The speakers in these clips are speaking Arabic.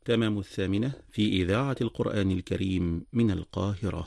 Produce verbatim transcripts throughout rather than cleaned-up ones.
تمام الثامنة في إذاعة القرآن الكريم من القاهرة.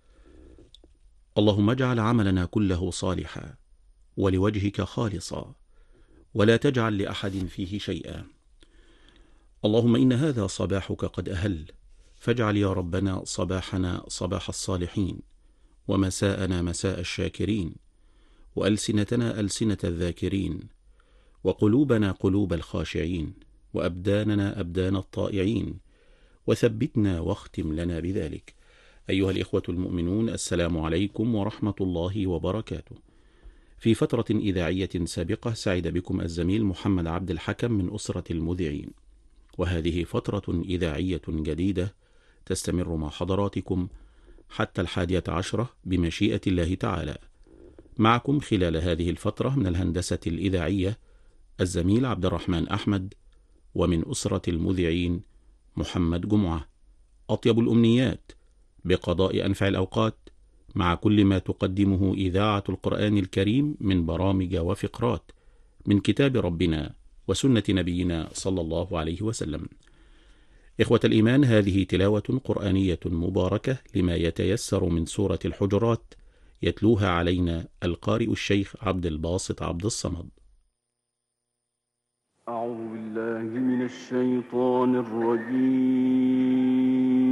اللهم اجعل عملنا كله صالحا ولوجهك خالصا، ولا تجعل لأحد فيه شيئا. اللهم إن هذا صباحك قد أهل، فاجعل يا ربنا صباحنا صباح الصالحين، ومساءنا مساء الشاكرين، وألسنتنا ألسنة الذاكرين، وقلوبنا قلوب الخاشعين، وأبداننا أبدان الطائعين، وثبتنا واختم لنا بذلك. أيها الإخوة المؤمنون، السلام عليكم ورحمة الله وبركاته. في فترة إذاعية سابقة سعد بكم الزميل محمد عبد الحكم من أسرة المذيعين، وهذه فترة إذاعية جديدة تستمر مع حضراتكم حتى الحادية عشرة بمشيئة الله تعالى. معكم خلال هذه الفترة من الهندسة الإذاعية الزميل عبد الرحمن أحمد، ومن أسرة المذيعين محمد جمعة. أطيب الأمنيات بقضاء أنفع الأوقات مع كل ما تقدمه إذاعة القرآن الكريم من برامج وفقرات من كتاب ربنا وسنة نبينا صلى الله عليه وسلم. إخوة الإيمان، هذه تلاوة قرآنية مباركة لما يتيسر من سورة الحجرات، يتلوها علينا القارئ الشيخ عبد الباسط عبد الصمد. أعوذ بالله من الشيطان الرجيم.